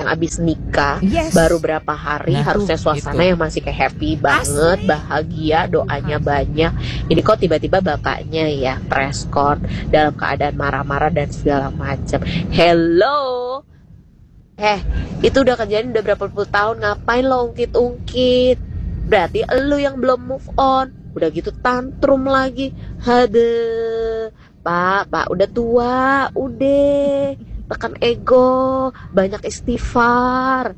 yang abis nikah, Yes. baru berapa hari Nah, harusnya tuh, suasana itu. yang masih kayak happy banget, bahagia, doanya banyak. Ini kok tiba-tiba bapaknya ya preskon dalam keadaan marah-marah dan segala macam. Hello, itu udah kejadian udah berapa puluh tahun, ngapain lo ungkit-ungkit? Berarti elu yang belum move on. Udah gitu tantrum lagi. Hadeh, Pak, udah tua, udah tekan ego, banyak istighfar.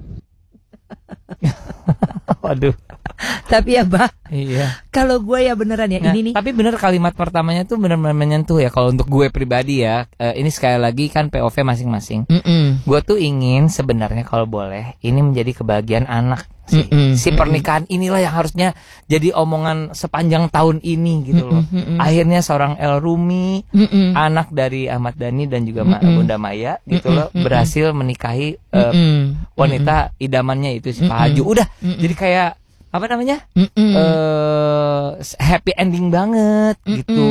Waduh. Tapi ya Bah, Iya. kalau gue ya beneran ya Nah, ini nih. tapi bener kalimat pertamanya tuh bener-bener menyentuh ya. Kalau untuk gue pribadi ya, ini sekali lagi kan POV masing-masing. Gue tuh ingin sebenarnya kalau boleh ini menjadi kebahagiaan anak sih. Si pernikahan inilah yang harusnya jadi omongan sepanjang tahun ini gitu loh. Akhirnya seorang El Rumi, anak dari Ahmad Dhani dan juga Bunda Maya gitu loh, berhasil menikahi wanita idamannya itu si Pak Haju. Udah jadi kayak apa namanya? Happy ending banget gitu.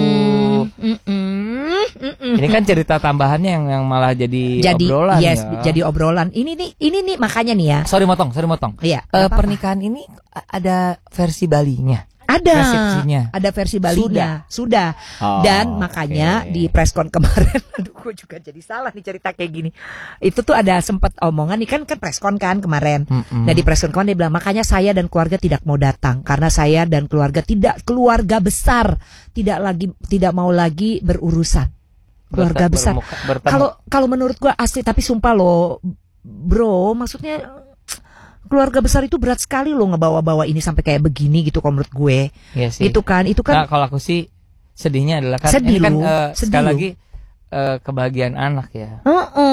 Ini kan cerita tambahannya yang malah jadi obrolan yes, ya. jadi obrolan. Ini nih makanya nih ya. Sorry motong. Iya. nggak apa-apa. Pernikahan ini ada versi Balinya. Ada Resepsinya. Ada versi Balinya. Sudah. Oh, Dan makanya di preskon kemarin, aduh gue juga jadi salah nih cerita kayak gini. Itu tuh ada sempat omongan nih kan preskon kan kemarin. Nah di preskon kemarin dia bilang makanya saya dan keluarga tidak mau datang karena saya dan keluarga besar tidak mau lagi berurusan. Keluarga besar. Kalau menurut gue asli, tapi sumpah lo bro, maksudnya keluarga besar itu berat sekali loh ngebawa-bawa ini sampai kayak begini gitu kalau menurut gue. Iya sih. Itu kan. Nah, kalau aku sih sedihnya adalah kan sedih ini kan sedih sekali lagi kebahagiaan anak ya.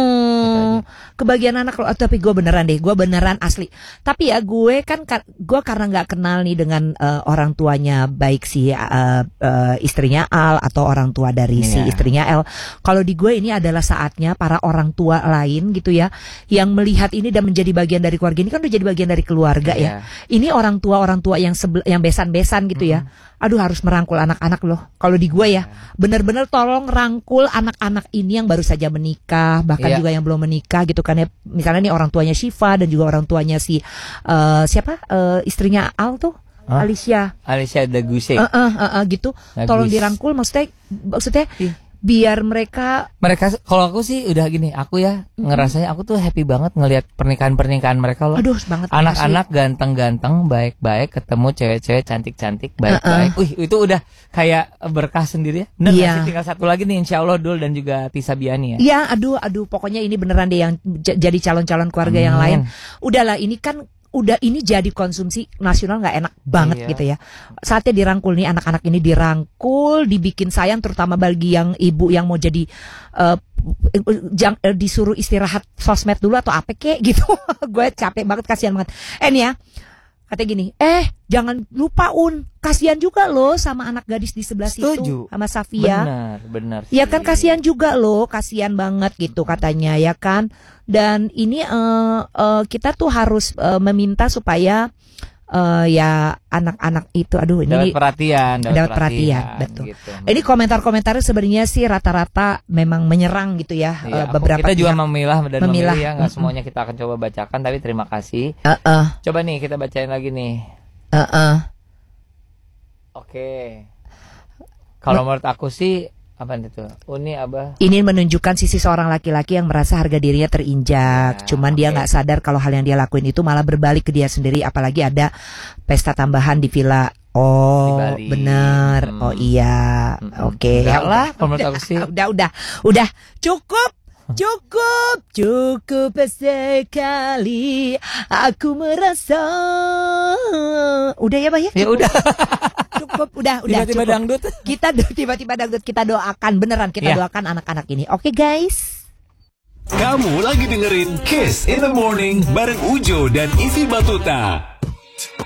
Kebahagiaan anak loh, tapi gue beneran asli. Tapi ya gue karena nggak kenal nih dengan orang tuanya, baik si istrinya Al atau orang tua dari si istrinya El. Kalau di gue ini adalah saatnya para orang tua lain gitu ya, yang melihat ini dan menjadi bagian dari keluarga ini kan udah jadi bagian dari keluarga ya. Ini orang tua yang besan-besan gitu ya. Aduh harus merangkul anak-anak loh. Kalau di gue ya, bener-bener tolong rangkul anak-anak ini yang baru saja menikah, bahkan juga yang belum menikah gitu kan ya. Misalnya nih orang tuanya Syifa dan juga orang tuanya si istrinya Al tuh, Alicia Daguse. gitu. Tolong dirangkul, maksudnya biar mereka kalau aku sih udah gini, aku ya ngerasanya aku tuh happy banget ngelihat pernikahan mereka loh. Aduh banget. Anak-anak ganteng-ganteng, baik-baik, ketemu cewek-cewek cantik-cantik, baik-baik. Itu udah kayak berkah sendiri ya. Bener gak sih? Tinggal satu lagi nih insyaallah Dul dan juga Tisa Biani ya. Iya, aduh pokoknya ini beneran deh yang jadi calon-calon keluarga yang lain. Udahlah ini kan ini jadi konsumsi nasional nggak enak banget gitu ya. Saatnya dirangkul nih anak-anak ini, dirangkul, dibikin sayang, terutama bagi yang ibu yang mau jadi disuruh istirahat sosmed dulu atau apa kek gitu. Gue capek banget, kasihan banget. Nih ya, katanya gini, jangan lupa kasihan juga loh sama anak gadis di sebelah situ, sama Safia. Benar. Ya kan kasihan juga loh, kasihan banget gitu katanya ya kan. Dan ini kita tuh harus meminta supaya ya anak-anak itu ini dapat perhatian betul. Gitu. Ini komentar-komentarnya sebenarnya sih rata-rata memang menyerang gitu ya. Beberapa kita juga memilah ya, nggak semuanya kita akan coba bacakan, tapi terima kasih. Coba nih kita bacain lagi nih. Oke. Kalau menurut aku sih apa itu? Ini menunjukkan sisi seorang laki-laki yang merasa harga dirinya terinjak. Cuman dia nggak sadar kalau hal yang dia lakuin itu malah berbalik ke dia sendiri. Apalagi ada pesta tambahan di villa. Benar. Iya. Oke. Ya lah, kalau menurut aku sih. Udah. Cukup sekali aku merasa. Udah ya, Bah ya? Ya udah. Cukup, udah. Tiba-tiba cukup. dangdut. Tiba-tiba dangdut. Kita doakan beneran, doakan anak-anak ini. Oke, guys. Kamu lagi dengerin Kiss in the Morning bareng Ujo dan Isi Batuta.